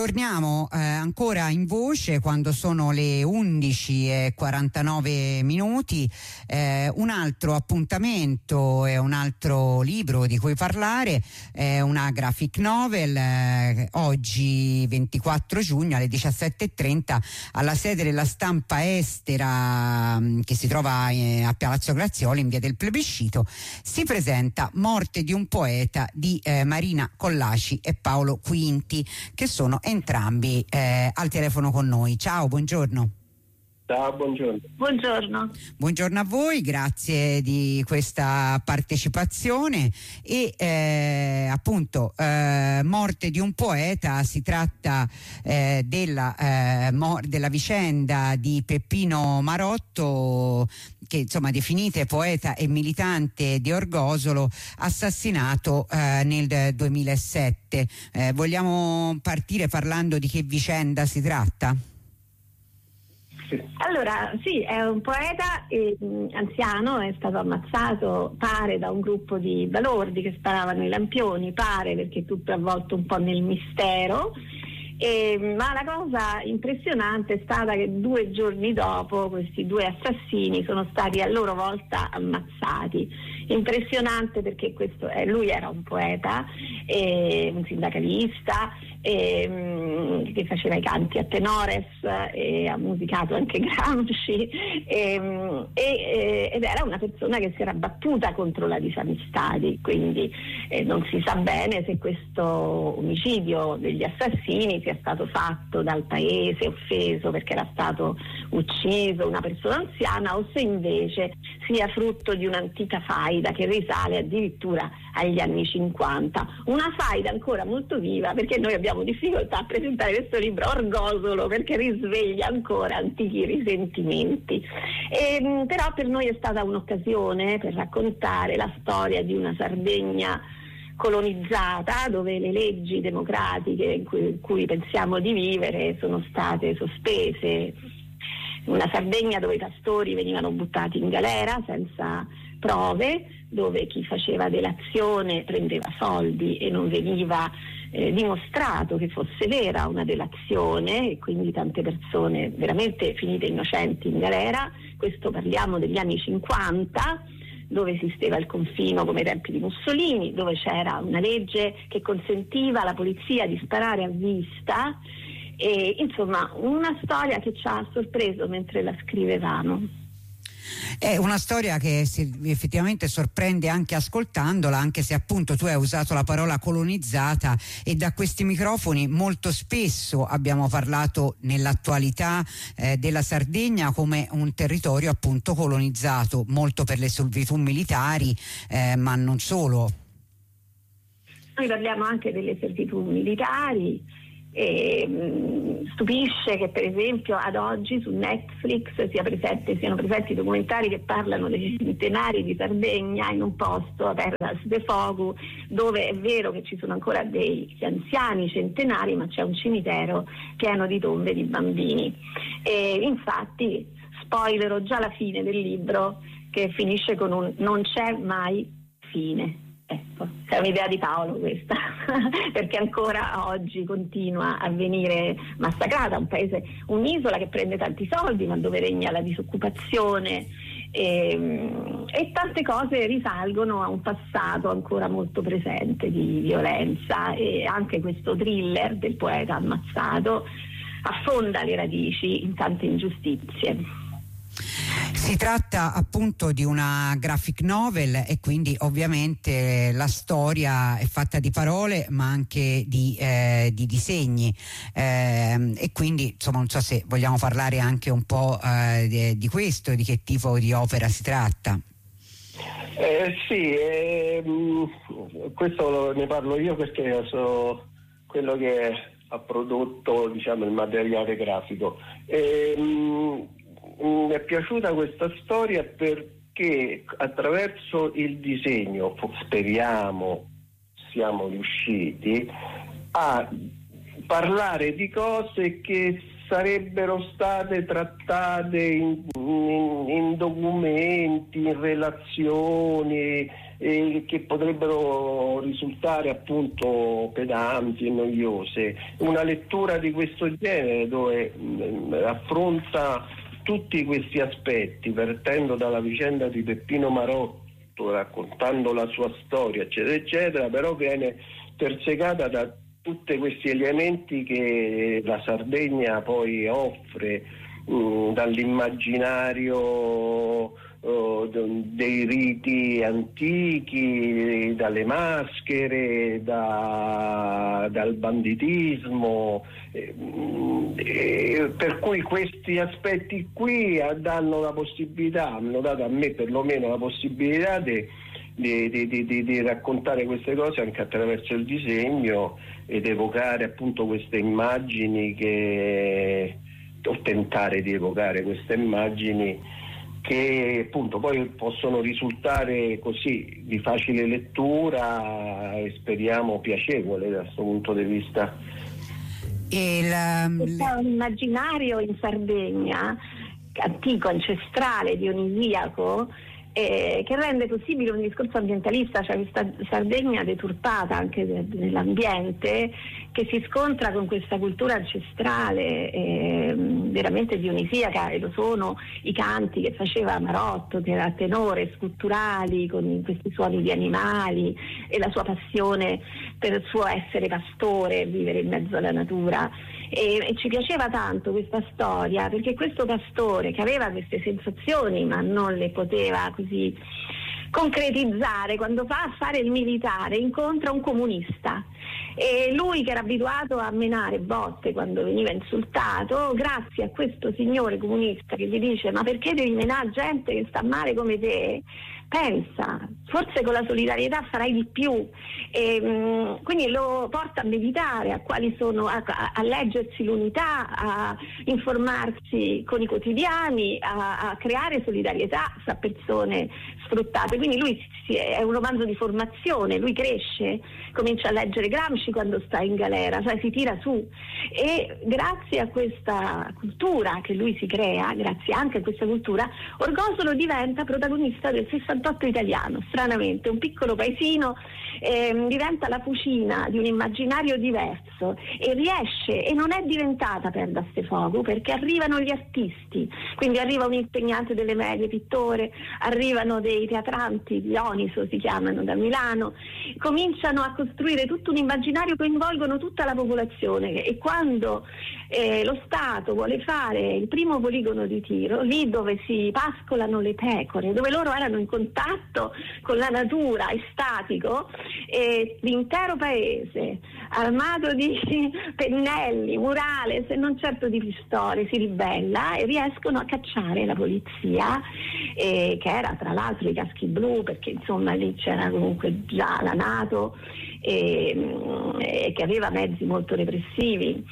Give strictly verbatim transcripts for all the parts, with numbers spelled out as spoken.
torniamo eh, ancora in voce quando sono le undici e quarantanove minuti. Eh, un altro appuntamento e un altro libro di cui parlare è una graphic novel. Eh, oggi ventiquattro giugno alle diciassette e trenta alla sede della Stampa Estera, mh, che si trova eh, a Palazzo Grazioli in via del Plebiscito, si presenta Morte di un poeta di eh, Marina Collaci e Paolo Quinti, che sono entrambi eh, al telefono con noi. Ciao, buongiorno. Ciao, buongiorno. Buongiorno. Buongiorno a voi, grazie di questa partecipazione. E eh, appunto eh, Morte di un poeta, si tratta eh, della, eh, mor- della vicenda di Peppino Marotto, che insomma definite poeta e militante di Orgosolo, assassinato eh, nel duemilasette. Eh, vogliamo partire parlando di che vicenda si tratta? Allora, sì, è un poeta eh, anziano, è stato ammazzato, pare, da un gruppo di balordi che sparavano i lampioni, pare, perché tutto è avvolto un po' nel mistero. Eh, ma la cosa impressionante è stata che due giorni dopo questi due assassini sono stati a loro volta ammazzati. Impressionante perché questo, eh, lui era un poeta, eh, un sindacalista, eh, che faceva i canti a tenores e ha musicato anche Gramsci, eh, e, ed era una persona che si era battuta contro la disamistadi, quindi eh, non si sa bene se questo omicidio degli assassini sia stato fatto dal paese offeso perché era stato ucciso una persona anziana o se invece sia frutto di un'antica faida che risale addirittura agli anni cinquanta, una faida ancora molto viva, perché noi abbiamo difficoltà a presentare questo libro Orgosolo perché risveglia ancora antichi risentimenti. E, però per noi è stata un'occasione per raccontare la storia di una Sardegna colonizzata, dove le leggi democratiche in cui, in cui pensiamo di vivere sono state sospese, una Sardegna dove i pastori venivano buttati in galera senza prove, dove chi faceva delazione prendeva soldi e non veniva eh, dimostrato che fosse vera una delazione, e quindi tante persone veramente finite innocenti in galera. Questo parliamo degli anni cinquanta, dove esisteva il confino come ai tempi di Mussolini, dove c'era una legge che consentiva alla polizia di sparare a vista, e insomma una storia che ci ha sorpreso mentre la scrivevamo. È una storia che si, effettivamente sorprende anche ascoltandola, anche se appunto tu hai usato la parola colonizzata, e da questi microfoni molto spesso abbiamo parlato nell'attualità eh, della Sardegna come un territorio appunto colonizzato, molto per le servitù militari, eh, ma non solo. Noi parliamo anche delle servitù militari. E, mh, stupisce che per esempio ad oggi su Netflix sia presente, siano presenti documentari che parlano dei centenari di Sardegna in un posto a Terras de Fogu, dove è vero che ci sono ancora degli anziani centenari, ma c'è un cimitero pieno di tombe di bambini. E infatti spoilerò già la fine del libro, che finisce con un non c'è mai fine. Ecco, è un'idea di Paolo questa, perché ancora oggi continua a venire massacrata, un paese, un'isola che prende tanti soldi ma dove regna la disoccupazione, e, e tante cose risalgono a un passato ancora molto presente di violenza, e anche questo thriller del poeta ammazzato affonda le radici in tante ingiustizie. Si tratta appunto di una graphic novel e quindi ovviamente la storia è fatta di parole ma anche di, eh, di disegni, eh, e quindi insomma non so se vogliamo parlare anche un po' eh, di, di questo, di che tipo di opera si tratta. Eh, sì, eh, questo ne parlo io perché so quello che ha prodotto, diciamo, il materiale grafico. Eh, mi è piaciuta questa storia perché attraverso il disegno, speriamo siamo riusciti a parlare di cose che sarebbero state trattate in, in, in documenti, in relazioni, e che potrebbero risultare appunto pedanti e noiose. Una lettura di questo genere dove mh, affronta tutti questi aspetti, partendo dalla vicenda di Peppino Marotto, raccontando la sua storia, eccetera, eccetera, però viene persegata da tutti questi elementi che la Sardegna poi offre, mh, dall'immaginario uh, dei riti antichi, dalle maschere, da, dal banditismo, eh, eh, per cui questi aspetti qui danno la possibilità, hanno dato a me perlomeno la possibilità di Di, di, di, di raccontare queste cose anche attraverso il disegno ed evocare appunto queste immagini che o tentare di evocare queste immagini che appunto poi possono risultare così di facile lettura e speriamo piacevole da questo punto di vista. Il, um, C'è un immaginario in Sardegna antico, ancestrale, dionisiaco, Eh, che rende possibile un discorso ambientalista, cioè questa Sardegna deturpata anche de- dell'ambiente, che si scontra con questa cultura ancestrale eh, veramente dionisiaca, e lo sono i canti che faceva Marotto, che era tenore, sculturali, con questi suoni di animali, e la sua passione per il suo essere pastore, vivere in mezzo alla natura. E, e ci piaceva tanto questa storia, perché questo pastore che aveva queste sensazioni ma non le poteva così concretizzare, quando va a fare il militare incontra un comunista, e lui, che era abituato a menare botte quando veniva insultato, grazie a questo signore comunista che gli dice: ma perché devi menare gente che sta male come te? Pensa, forse con la solidarietà farai di più. E, mh, quindi lo porta a meditare, a quali sono, a, a leggersi l'Unità, a informarsi con i quotidiani, a, a creare solidarietà fra persone sfruttate. Quindi lui si, è un romanzo di formazione, lui cresce, comincia a leggere Gramsci quando sta in galera, cioè si tira su, e grazie a questa cultura che lui si crea, grazie anche a questa cultura, Orgosolo diventa protagonista del sessantotto italiano, stranamente, un piccolo paesino eh, diventa la fucina di un immaginario diverso e riesce, e non è diventata Perda Stefogu, perché arrivano gli artisti, quindi arriva un insegnante delle medie, pittore, arrivano dei teatranti, Dioniso si chiamano, da Milano, cominciano a costruire tutto un immaginario, coinvolgono tutta la popolazione, e quando eh, lo Stato vuole fare il primo poligono di tiro, lì dove si pascolano le pecore, dove loro erano in contatto con la natura, estatico, e l'intero paese armato di pennelli, murale, se non certo di pistole, si ribella e riescono a cacciare la polizia, eh, che era tra l'altro i caschi blu, perché insomma lì c'era comunque già la NATO, e, e che aveva mezzi molto repressivi,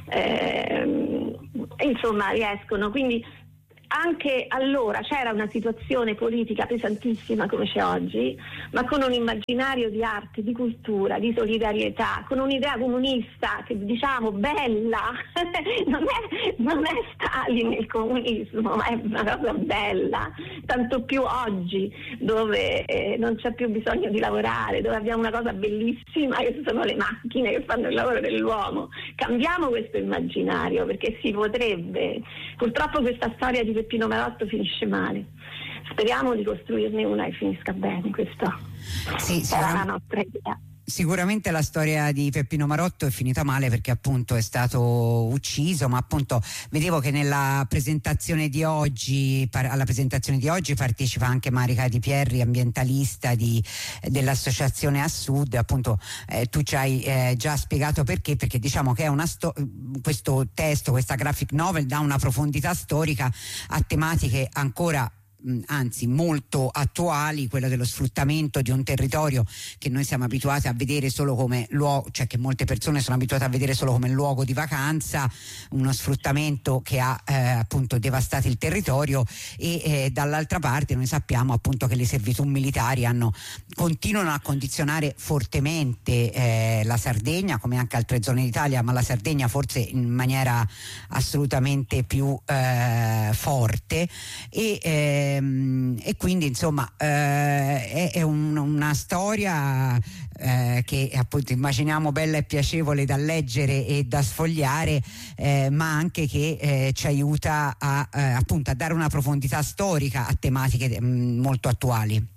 eh, insomma riescono, quindi anche allora c'era una situazione politica pesantissima come c'è oggi, ma con un immaginario di arte, di cultura, di solidarietà, con un'idea comunista che diciamo bella, non è, non è Stalin il comunismo, ma è una cosa bella, tanto più oggi dove eh, non c'è più bisogno di lavorare, dove abbiamo una cosa bellissima che sono le macchine che fanno il lavoro dell'uomo. Cambiamo questo immaginario, perché si potrebbe, purtroppo questa storia di Peppino Marotto finisce male, speriamo di costruirne una e finisca bene. Questo sì, era la nostra idea. Sicuramente la storia di Peppino Marotto è finita male, perché appunto è stato ucciso, ma appunto vedevo che nella presentazione di oggi, alla presentazione di oggi partecipa anche Marica Di Pierri, ambientalista di, dell'associazione A Sud. Appunto eh, tu ci hai eh, già spiegato perché, perché diciamo che è una sto- questo testo, questa graphic novel dà una profondità storica a tematiche ancora anzi molto attuali, quello dello sfruttamento di un territorio che noi siamo abituati a vedere solo come luogo, cioè che molte persone sono abituate a vedere solo come luogo di vacanza, uno sfruttamento che ha eh, appunto devastato il territorio, e eh, dall'altra parte noi sappiamo appunto che le servitù militari hanno, continuano a condizionare fortemente eh, la Sardegna, come anche altre zone d'Italia, ma la Sardegna forse in maniera assolutamente più eh, forte, e eh, ehm, e quindi insomma eh, è, è un, una storia eh, che appunto immaginiamo bella e piacevole da leggere e da sfogliare, eh, ma anche che eh, ci aiuta a, eh, appunto a dare una profondità storica a tematiche mh, molto attuali.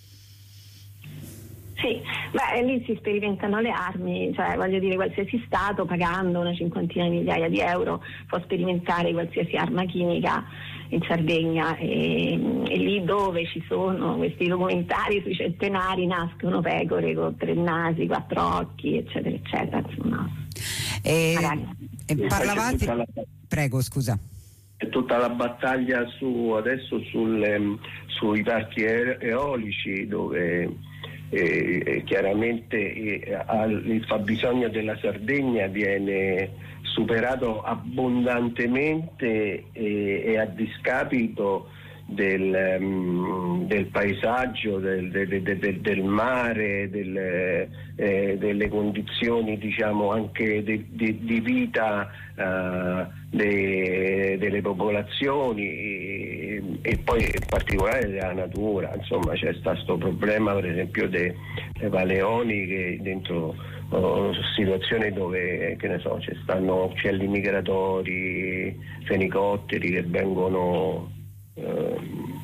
Sì, beh, lì si sperimentano le armi, cioè voglio dire, qualsiasi Stato pagando una cinquantina di migliaia di euro può sperimentare qualsiasi arma chimica in Sardegna, e, e lì dove ci sono questi documentari sui centenari nascono pecore con tre nasi, quattro occhi, eccetera eccetera, insomma. E, e parlavate la... prego scusa è tutta la battaglia su adesso sulle, sui parchi eolici, dove Eh, chiaramente eh, al, il fabbisogno della Sardegna viene superato abbondantemente eh, e a discapito del, um, del paesaggio, del, del, del, del mare, del, eh, delle condizioni diciamo anche di, di, di vita uh, de, delle popolazioni e, e poi in particolare della natura. Insomma, c'è stato questo problema per esempio dei Paleoni, che dentro oh, situazioni dove che ne so ci stanno uccelli migratori, fenicotteri che vengono Uh,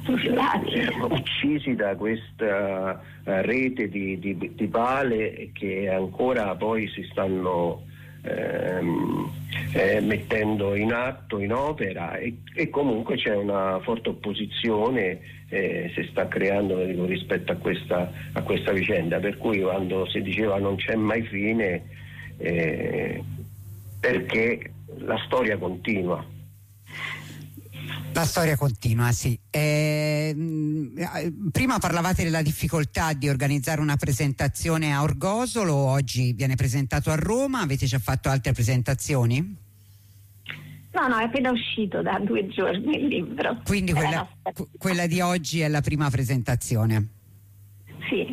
uccisi da questa uh, rete di, di, di pale che ancora poi si stanno ehm, eh, mettendo in atto, in opera, e, e comunque c'è una forte opposizione eh, si sta creando dico, rispetto a questa, a questa vicenda, per cui quando si diceva non c'è mai fine eh, perché la storia continua. La storia continua, sì. Eh, prima parlavate della difficoltà di organizzare una presentazione a Orgosolo, oggi viene presentato a Roma, avete già fatto altre presentazioni? No, no, è appena uscito da due giorni il libro. Quindi quella, quella di oggi è la prima presentazione? Sì.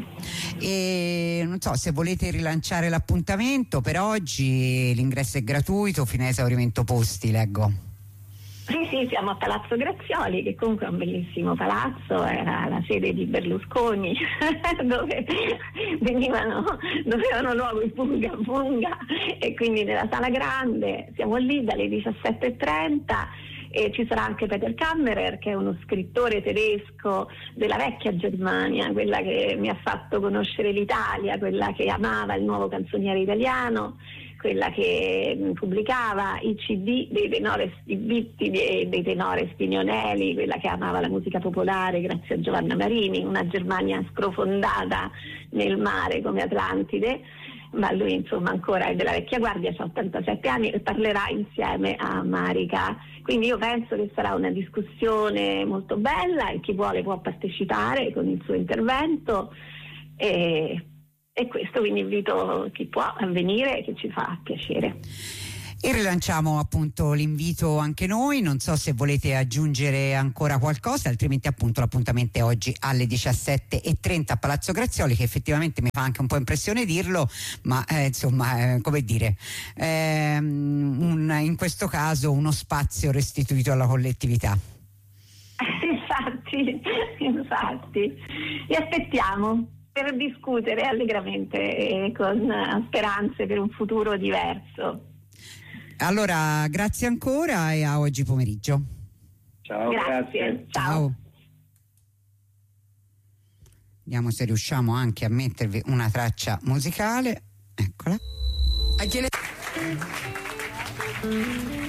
E non so se volete rilanciare l'appuntamento per oggi, l'ingresso è gratuito fino a esaurimento posti, leggo. Sì, sì, siamo a Palazzo Grazioli, che comunque è un bellissimo palazzo, era la sede di Berlusconi, dove venivano, dovevano luogo i Funga Funga, e quindi nella sala grande siamo lì dalle diciassette e trenta. E ci sarà anche Peter Kammerer, che è uno scrittore tedesco della vecchia Germania, quella che mi ha fatto conoscere l'Italia, quella che amava il nuovo canzoniere italiano, quella che pubblicava i C D dei tenori Bitti e dei tenori Spignonelli, quella che amava la musica popolare grazie a Giovanna Marini, una Germania sprofondata nel mare come Atlantide, ma lui insomma ancora è della vecchia guardia, ha ottantasette anni e parlerà insieme a Marica. Quindi io penso che sarà una discussione molto bella e chi vuole può partecipare con il suo intervento. E E questo, quindi invito chi può a venire, che ci fa piacere. E rilanciamo appunto l'invito anche noi, non so se volete aggiungere ancora qualcosa, altrimenti appunto l'appuntamento è oggi alle diciassette e trenta a Palazzo Grazioli, che effettivamente mi fa anche un po' impressione dirlo, ma eh, insomma eh, come dire, ehm, un, in questo caso uno spazio restituito alla collettività. Infatti, infatti, vi aspettiamo per discutere allegramente e con speranze per un futuro diverso. Allora, grazie ancora e a oggi pomeriggio. Ciao, grazie. grazie. Ciao. Ciao. Vediamo se riusciamo anche a mettervi una traccia musicale. Eccola.